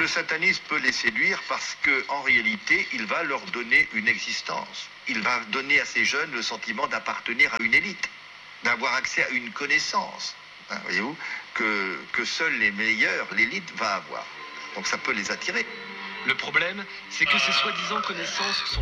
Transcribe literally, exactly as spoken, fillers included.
satanisme peut les séduire parce qu'en réalité, il va leur donner une existence. Il va donner à ces jeunes le sentiment d'appartenir à une élite, d'avoir accès à une connaissance, hein, voyez-vous, que, que seuls les meilleurs, l'élite, va avoir. Donc ça peut les attirer. Le problème, c'est que ces soi-disant connaissances sont